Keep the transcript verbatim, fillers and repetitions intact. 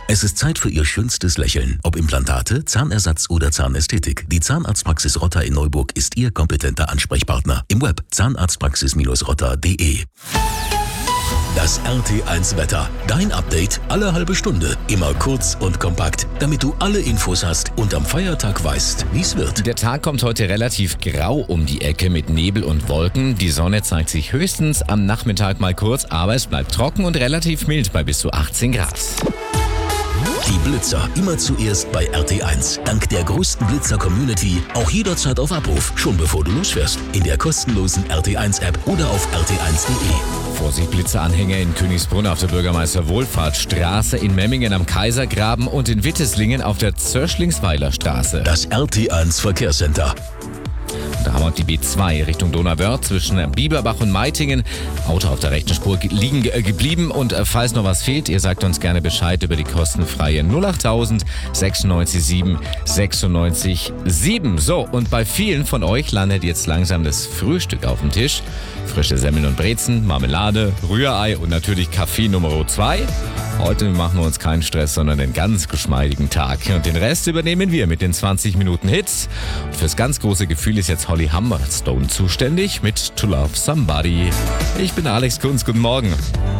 Es ist Zeit für Ihr schönstes Lächeln. Ob Implantate, Zahnersatz oder Zahnästhetik. Die Zahnarztpraxis Rotter in Neuburg ist Ihr kompetenter Ansprechpartner. Im Web zahnarztpraxis rotter punkt de. Das R T eins Wetter. Dein Update alle halbe Stunde. Immer kurz und kompakt, damit du alle Infos hast und am Feiertag weißt, wie es wird. Der Tag kommt heute relativ grau um die Ecke mit Nebel und Wolken. Die Sonne zeigt sich höchstens am Nachmittag mal kurz, aber es bleibt trocken und relativ mild bei bis zu achtzehn Grad. Die Blitzer immer zuerst bei R T eins. Dank der größten Blitzer-Community auch jederzeit auf Abruf, schon bevor du losfährst. In der kostenlosen R T eins App oder auf r t eins punkt de. Vorsicht, Blitzeranhänger in Königsbrunn auf der Bürgermeister-Wohlfahrtsstraße, in Memmingen am Kaisergraben und in Witteslingen auf der Zörschlingsweiler Straße. Das R T eins Verkehrscenter. Da haben wir die B zwei Richtung Donauwörth zwischen Bieberbach und Meitingen. Auto auf der rechten Spur liegen äh, geblieben. Und äh, falls noch was fehlt, ihr sagt uns gerne Bescheid über die kostenfreie null achttausend sechsundneunzig sieben sechsundneunzig sieben. So, und bei vielen von euch landet jetzt langsam das Frühstück auf dem Tisch. Frische Semmeln und Brezen, Marmelade, Rührei und natürlich Kaffee Nummer zwei. Heute machen wir uns keinen Stress, sondern einen ganz geschmeidigen Tag. Und den Rest übernehmen wir mit den zwanzig Minuten Hits. Und fürs ganz große Gefühl ist jetzt Holly Humberstone zuständig mit To Love Somebody. Ich bin Alex Kunz, guten Morgen.